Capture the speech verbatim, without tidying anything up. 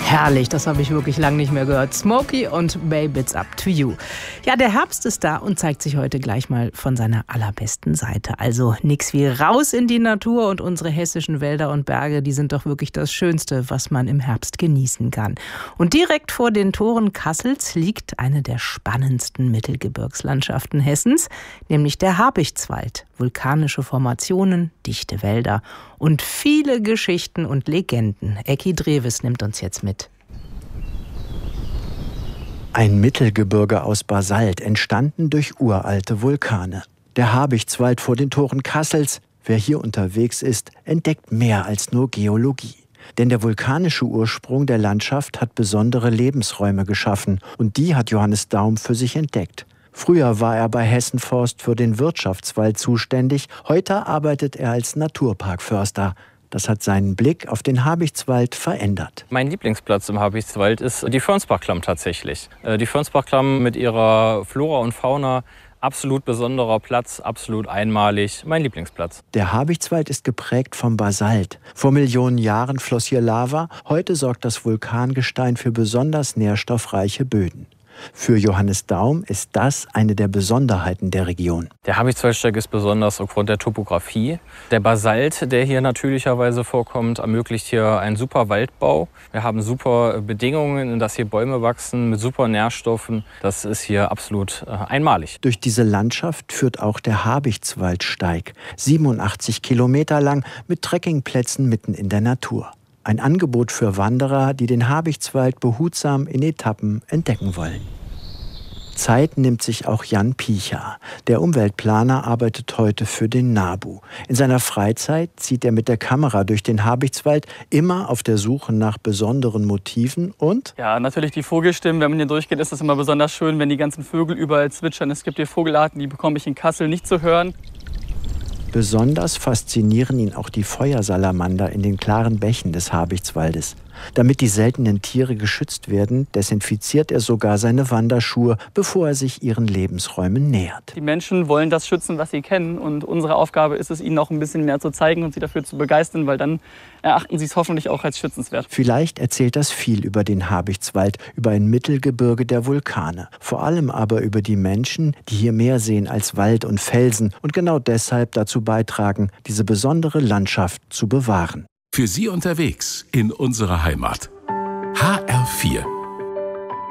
Herrlich, das habe ich wirklich lange nicht mehr gehört. Smokey und Babe, it's up to you. Ja, der Herbst ist da und zeigt sich heute gleich mal von seiner allerbesten Seite. Also nix wie raus in die Natur, und unsere hessischen Wälder und Berge, die sind doch wirklich das Schönste, was man im Herbst genießen kann. Und direkt vor den Toren Kassels liegt eine der spannendsten Mittelgebirgslandschaften Hessens, nämlich der Habichtswald. Vulkanische Formationen, dichte Wälder und viele Geschichten und Legenden. Ecki Drewes nimmt uns jetzt mit. Ein Mittelgebirge aus Basalt, entstanden durch uralte Vulkane. Der Habichtswald vor den Toren Kassels. Wer hier unterwegs ist, entdeckt mehr als nur Geologie. Denn der vulkanische Ursprung der Landschaft hat besondere Lebensräume geschaffen. Und die hat Johannes Daum für sich entdeckt. Früher war er bei Hessenforst für den Wirtschaftswald zuständig. Heute arbeitet er als Naturparkförster. Das hat seinen Blick auf den Habichtswald verändert. Mein Lieblingsplatz im Habichtswald ist die Förnsbachklamm tatsächlich. Die Förnsbachklamm mit ihrer Flora und Fauna, absolut besonderer Platz, absolut einmalig, mein Lieblingsplatz. Der Habichtswald ist geprägt vom Basalt. Vor Millionen Jahren floss hier Lava. Heute sorgt das Vulkangestein für besonders nährstoffreiche Böden. Für Johannes Daum ist das eine der Besonderheiten der Region. Der Habichtswaldsteig ist besonders aufgrund der Topografie. Der Basalt, der hier natürlicherweise vorkommt, ermöglicht hier einen super Waldbau. Wir haben super Bedingungen, in dass hier Bäume wachsen mit super Nährstoffen. Das ist hier absolut einmalig. Durch diese Landschaft führt auch der Habichtswaldsteig, siebenundachtzig Kilometer lang, mit Trekkingplätzen mitten in der Natur. Ein Angebot für Wanderer, die den Habichtswald behutsam in Etappen entdecken wollen. Zeit nimmt sich auch Jan Picha. Der Umweltplaner arbeitet heute für den NABU. In seiner Freizeit zieht er mit der Kamera durch den Habichtswald, immer auf der Suche nach besonderen Motiven und... Ja, natürlich die Vogelstimmen. Wenn man hier durchgeht, ist es immer besonders schön, wenn die ganzen Vögel überall zwitschern. Es gibt hier Vogelarten, die bekomme ich in Kassel nicht zu hören. Besonders faszinieren ihn auch die Feuersalamander in den klaren Bächen des Habichtswaldes. Damit die seltenen Tiere geschützt werden, desinfiziert er sogar seine Wanderschuhe, bevor er sich ihren Lebensräumen nähert. Die Menschen wollen das schützen, was sie kennen, und unsere Aufgabe ist es, ihnen auch ein bisschen mehr zu zeigen und sie dafür zu begeistern, weil dann erachten sie es hoffentlich auch als schützenswert. Vielleicht erzählt das viel über den Habichtswald, über ein Mittelgebirge der Vulkane. Vor allem aber über die Menschen, die hier mehr sehen als Wald und Felsen und genau deshalb dazu beitragen, diese besondere Landschaft zu bewahren. Für Sie unterwegs in unserer Heimat. H R vier